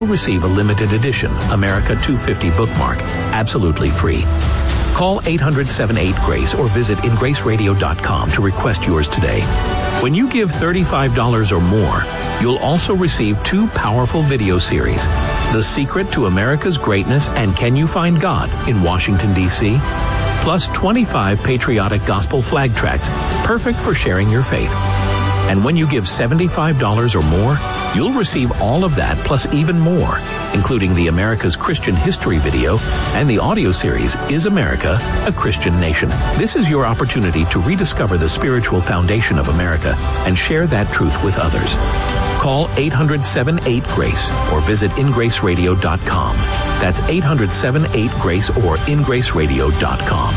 Receive a limited edition America 250 bookmark absolutely free. Call 800-78-GRACE or visit ingraceradio.com to request yours today. When you give $35 or more, you'll also receive 2 powerful video series, The Secret to America's Greatness and Can You Find God in Washington, D.C., plus 25 patriotic gospel flag tracts, perfect for sharing your faith. And when you give $75 or more, you'll receive all of that plus even more, including the America's Christian History video and the audio series, Is America a Christian Nation? This is your opportunity to rediscover the spiritual foundation of America and share that truth with others. Call 800-78-GRACE or visit ingraceradio.com. That's 800-78-GRACE or ingraceradio.com.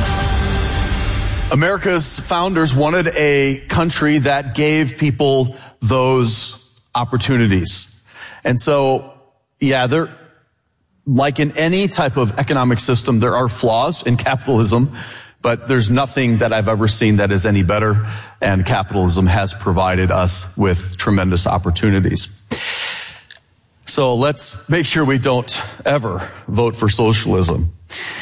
America's founders wanted a country that gave people those opportunities. And so, there, like in any type of economic system, there are flaws in capitalism, but there's nothing that I've ever seen that is any better, and capitalism has provided us with tremendous opportunities. So let's make sure we don't ever vote for socialism.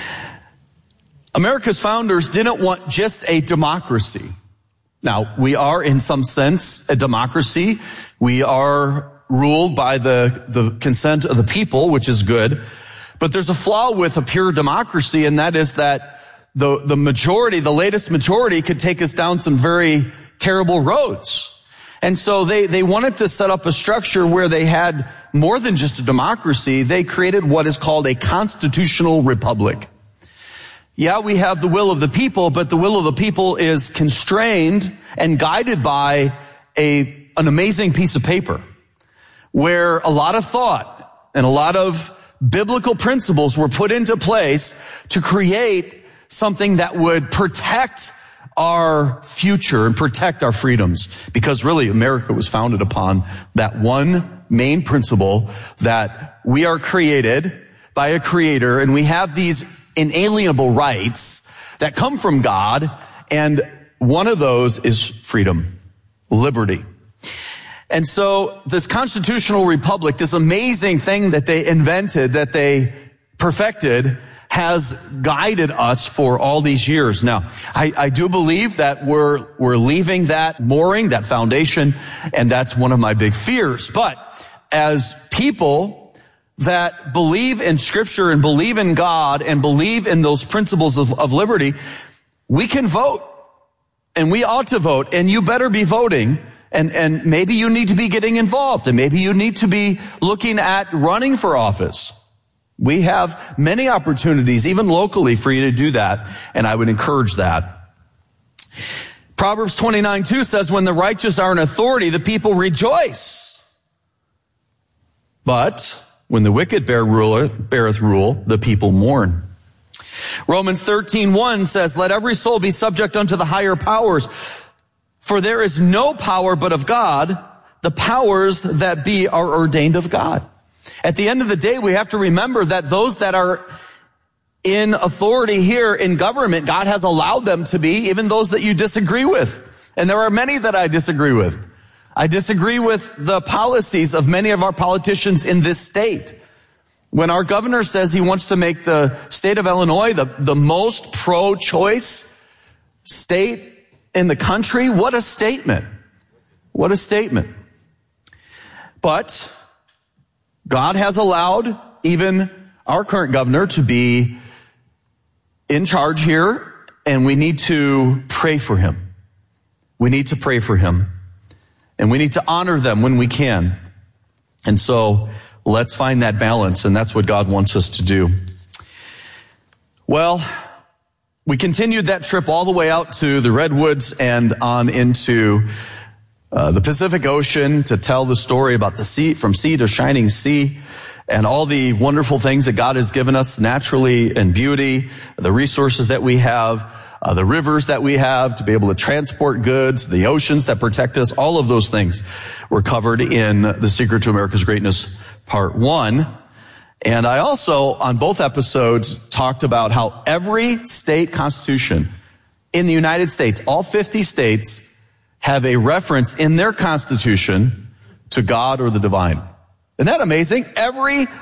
America's founders didn't want just a democracy. Now, we are in some sense a democracy. We are ruled by the consent of the people, which is good. But there's a flaw with a pure democracy, and that is that the majority, the latest majority, could take us down some very terrible roads. And so they wanted to set up a structure where they had more than just a democracy. They created what is called a constitutional republic. Yeah, we have the will of the people, but the will of the people is constrained and guided by an amazing piece of paper where a lot of thought and a lot of biblical principles were put into place to create something that would protect our future and protect our freedoms. Because really, America was founded upon that one main principle that we are created by a creator and we have these inalienable rights that come from God, and one of those is freedom, liberty. And so this constitutional republic, this amazing thing that they invented, that they perfected, has guided us for all these years. Now, I do believe that we're leaving that mooring, that foundation, and that's one of my big fears. But as people that believe in Scripture and believe in God and believe in those principles of liberty, we can vote. And we ought to vote. And you better be voting. And maybe you need to be getting involved. And maybe you need to be looking at running for office. We have many opportunities, even locally, for you to do that. And I would encourage that. Proverbs 29:2 says, when the righteous are in authority, the people rejoice. But when the wicked beareth rule, the people mourn. Romans 13:1 says, let every soul be subject unto the higher powers, for there is no power but of God. The powers that be are ordained of God. At the end of the day, we have to remember that those that are in authority here in government, God has allowed them to be, even those that you disagree with. And there are many that I disagree with. I disagree with the policies of many of our politicians in this state. When our governor says he wants to make the state of Illinois the most pro-choice state in the country, what a statement. What a statement. But God has allowed even our current governor to be in charge here, and we need to pray for him. We need to pray for him. And we need to honor them when we can. And so let's find that balance, and that's what God wants us to do. Well, we continued that trip all the way out to the Redwoods and on into the Pacific Ocean to tell the story about the sea, from sea to shining sea, and all the wonderful things that God has given us naturally and beauty, the resources that we have, the rivers that we have to be able to transport goods, the oceans that protect us, all of those things were covered in The Secret to America's Greatness, Part 1. And I also, on both episodes, talked about how every state constitution in the United States, all 50 states, have a reference in their constitution to God or the divine. Isn't that amazing? Every